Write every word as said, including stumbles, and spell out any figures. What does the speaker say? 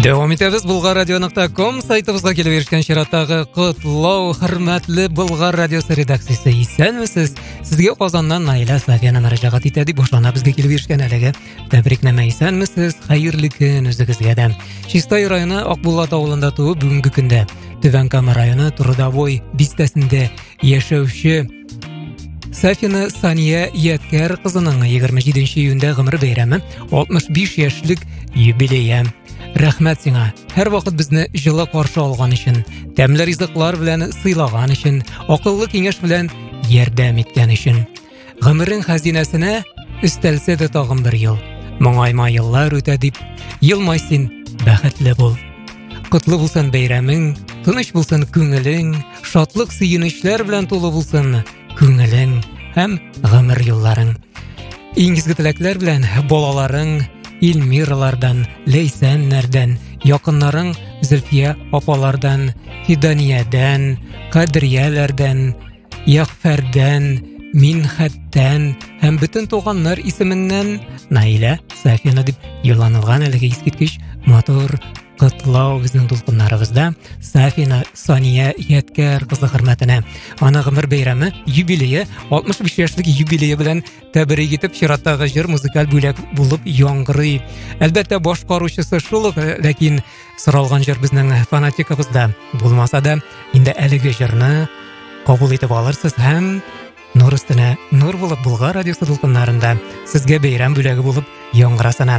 Дәвам итәбез Булгар радио нокта ком сайтыбызга килеп ирешкән чираттагы котлау, хөрмәтле Булгар радиосы редакциясе, исәнмесез? Сезгә Казаннан Наилә Сафияна мөрәҗәгать итә дип башлана безгә килеп ирешкән әлеге тәбрикнәмә. Исәнмесез? Хәерле көн үзегезгә дә. Чистай районы Акбулат авылында туып, бүгенге көндә Түбән Кама районы Трудовой бистәсендә яшәүче Сафина Сания Яткәр кызының егерме җиденче июньдә гомер бәйрәме, алтмыш биш яшьлек юбилее. Рәхмәт сиңа. Һәр вакыт безне җылы каршы алган өчен, тәмле ризыклар белән сыйлаган өчен, акыллы киңәш белән ярдәм иткән өчен. Гомерең хәзинәсенә өстәлсә дә тагын бер ел. Моңайма еллар үтә дип, елмай син, бәхетле бул. Котлы булсын бәйрәмең, тыныч булсын күңелең, шатлык сөенечләр белән тулы булсын күңелең һәм гомер юлларың. Иң изге теләкләр белән балаларың Илмиралардан, Лейсәннәрдән, якыннарың Зөлфия апалардан, Фиданиядән, Кадрияләрдән, Ягъфәрдән, Минхәттән һәм бөтен туганнар исеменнән Наилә Сафияна дип юлланылган әлеге искиткеч матур котлау безнең дулкыннарыбызда Сафина Сания Яткәр кызы хөрмәтенә. Ана гомер бәйрәме, юбилее, алтмыш биш яшьлек юбилее белән тәбрик итеп чираттагы җыр музыкаль бүләк булып яңгырый. Әлбәттә башкаручысы шул ук, ләкин соралган җыр безнең фанатикыбызда булмаса да, инде әлеге җырны кабул итеп алырсыз һәм нур өстенә нур булып Булгар радиосы дулкыннарында сезгә бәйрәм бүләге булып яңгырасына.